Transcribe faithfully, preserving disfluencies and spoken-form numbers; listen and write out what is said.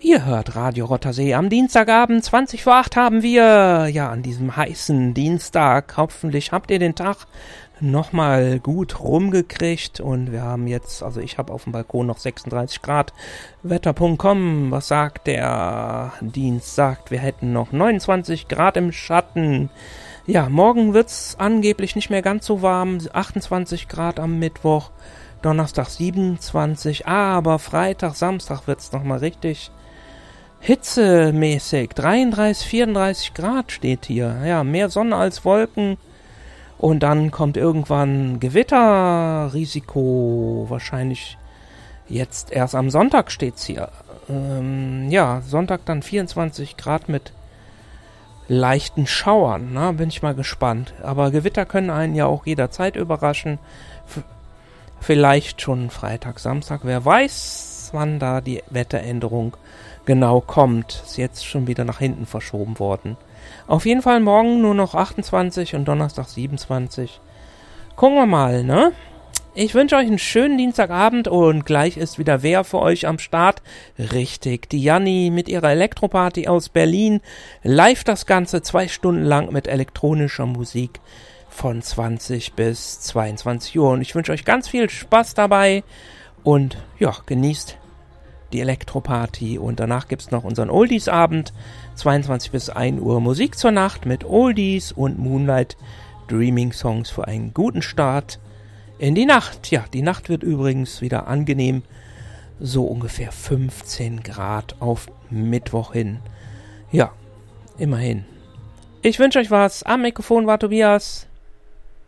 Ihr hört Radio Rottersee. Am Dienstagabend zwanzig vor acht haben wir, ja, an diesem heißen Dienstag, hoffentlich habt ihr den Tag nochmal gut rumgekriegt und wir haben jetzt, also ich habe auf dem Balkon noch sechsunddreißig Grad. Wetter Punkt com, was sagt der Dienst? Sagt, wir hätten noch neunundzwanzig Grad im Schatten. Ja, morgen wird's angeblich nicht mehr ganz so warm, achtundzwanzig Grad am Mittwoch, Donnerstag siebenundzwanzig, aber Freitag, Samstag wird's nochmal richtig hitzemäßig, dreiunddreißig, vierunddreißig Grad steht hier. Ja, mehr Sonne als Wolken. Und dann kommt irgendwann Gewitterrisiko. Wahrscheinlich jetzt erst am Sonntag steht's hier. Ähm, ja, Sonntag dann vierundzwanzig Grad mit leichten Schauern. Na, bin ich mal gespannt. Aber Gewitter können einen ja auch jederzeit überraschen. F- vielleicht schon Freitag, Samstag. Wer weiß, wann da die Wetteränderung genau kommt. Ist jetzt schon wieder nach hinten verschoben worden. Auf jeden Fall morgen nur noch achtundzwanzig und Donnerstag siebenundzwanzig. Gucken wir mal, ne? Ich wünsche euch einen schönen Dienstagabend und gleich ist wieder wer für euch am Start. Richtig, die Janni mit ihrer Elektroparty aus Berlin. Live das Ganze zwei Stunden lang mit elektronischer Musik von zwanzig bis zweiundzwanzig Uhr. Und ich wünsche euch ganz viel Spaß dabei und ja, genießt die Elektroparty und danach gibt's noch unseren Oldies-Abend, zweiundzwanzig bis ein Uhr Musik zur Nacht mit Oldies und Moonlight Dreaming Songs für einen guten Start in die Nacht. Ja, die Nacht wird übrigens wieder angenehm, so ungefähr fünfzehn Grad auf Mittwoch hin. Ja, immerhin. Ich wünsche euch was. Am Mikrofon war Tobias.